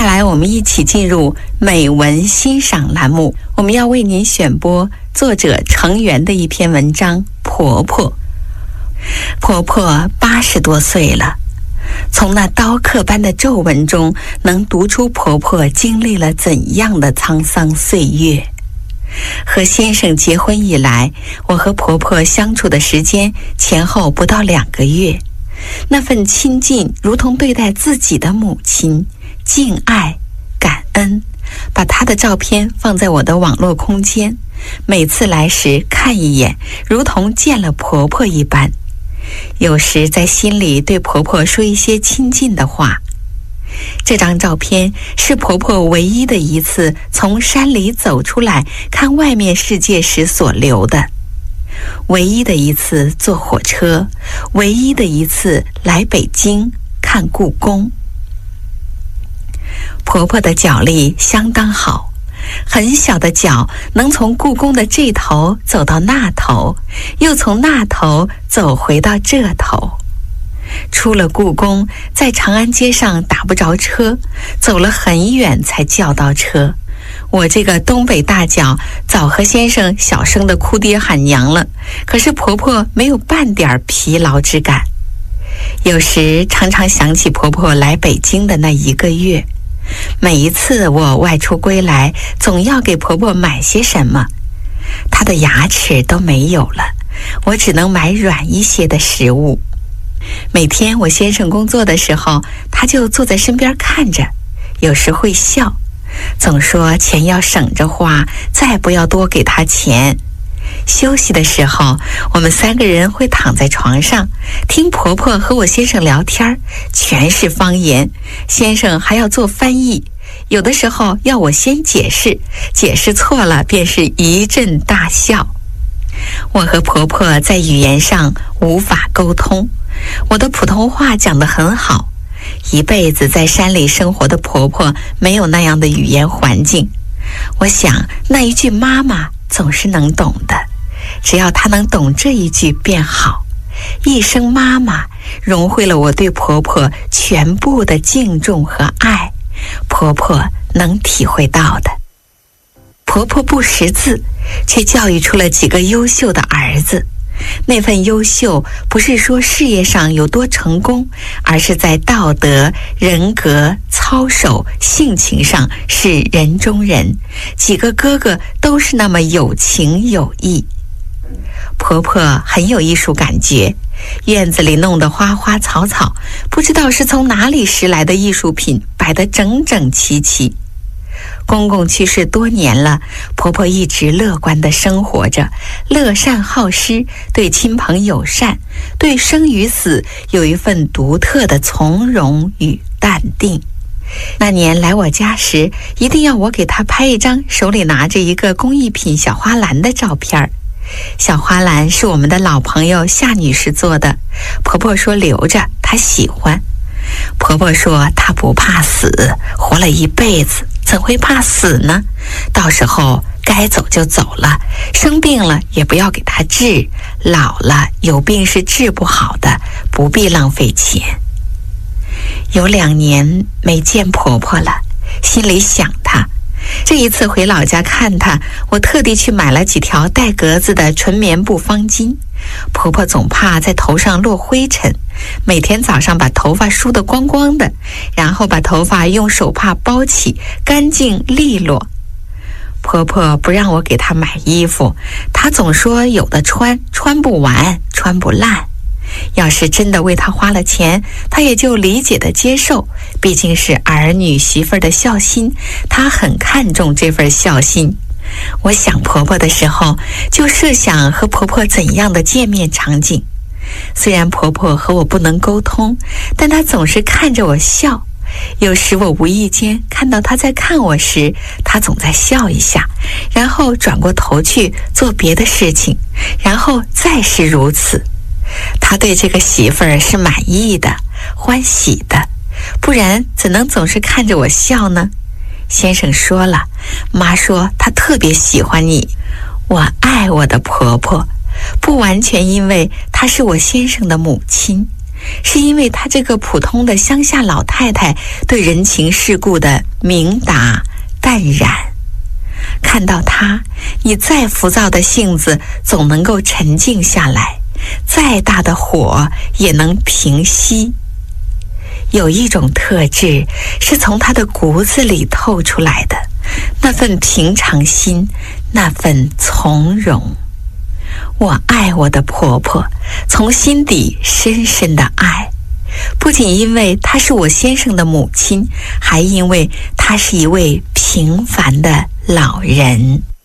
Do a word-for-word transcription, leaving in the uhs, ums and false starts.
来我们一起进入美文欣赏栏目，我们要为您选播作者程元的一篇文章《婆婆》。婆婆八十多岁了，从那刀刻般的皱纹中能读出婆婆经历了怎样的沧桑岁月。和先生结婚以来，我和婆婆相处的时间前后不到两个月，那份亲近如同对待自己的母亲，敬爱感恩，把她的照片放在我的网络空间，每次来时看一眼，如同见了婆婆一般。有时在心里对婆婆说一些亲近的话。这张照片是婆婆唯一的一次从山里走出来看外面世界时所留的，唯一的一次坐火车，唯一的一次来北京看故宫。婆婆的脚力相当好，很小的脚能从故宫的这头走到那头，又从那头走回到这头。出了故宫，在长安街上打不着车，走了很远才叫到车。我这个东北大脚早和先生小声地哭爹喊娘了，可是婆婆没有半点疲劳之感。有时常常想起婆婆来北京的那一个月，每一次我外出归来，总要给婆婆买些什么。她的牙齿都没有了，我只能买软一些的食物。每天我先生工作的时候，他就坐在身边看着，有时会笑，总说钱要省着花，再不要多给他钱。休息的时候，我们三个人会躺在床上，听婆婆和我先生聊天，全是方言，先生还要做翻译，有的时候要我先解释，解释错了便是一阵大笑。我和婆婆在语言上无法沟通，我的普通话讲得很好，一辈子在山里生活的婆婆没有那样的语言环境。我想那一句妈妈总是能懂的，只要她能懂这一句便好。一声妈妈融汇了我对婆婆全部的敬重和爱，婆婆能体会到的。婆婆不识字，却教育出了几个优秀的儿子。那份优秀不是说事业上有多成功，而是在道德、人格、操守、性情上是人中人。几个哥哥都是那么有情有义。婆婆很有艺术感觉，院子里弄得花花草草，不知道是从哪里拾来的艺术品，摆得整整齐齐。公公去世多年了，婆婆一直乐观地生活着，乐善好施，对亲朋友善，对生与死有一份独特的从容与淡定。那年来我家时，一定要我给她拍一张手里拿着一个工艺品小花篮的照片。小花篮是我们的老朋友夏女士做的，婆婆说留着，她喜欢。婆婆说她不怕死，活了一辈子怎会怕死呢？到时候该走就走了，生病了也不要给她治，老了有病是治不好的，不必浪费钱。有两年没见婆婆了，心里想她。这一次回老家看她，我特地去买了几条带格子的纯棉布方巾。婆婆总怕在头上落灰尘，每天早上把头发梳得光光的，然后把头发用手帕包起，干净利落。婆婆不让我给她买衣服，她总说有的穿，穿不完，穿不烂。要是真的为她花了钱，她也就理解的接受，毕竟是儿女媳妇儿的孝心，她很看重这份孝心。我想婆婆的时候，就设想和婆婆怎样的见面场景。虽然婆婆和我不能沟通，但她总是看着我笑。有时我无意间看到她在看我时，她总在笑一下，然后转过头去做别的事情，然后再是如此。她对这个媳妇儿是满意的，欢喜的，不然怎能总是看着我笑呢？先生说了，妈说她特别喜欢你。我爱我的婆婆，不完全因为她是我先生的母亲， 是因为她这个普通的乡下老太太对人情世故的明达淡然。看到她，你再浮躁的性子总能够沉静下来，再大的火也能平息。有一种特质是从她的骨子里透出来的，那份平常心，那份从容。我爱我的婆婆，从心底深深的爱，不仅因为她是我先生的母亲，还因为她是一位平凡的老人。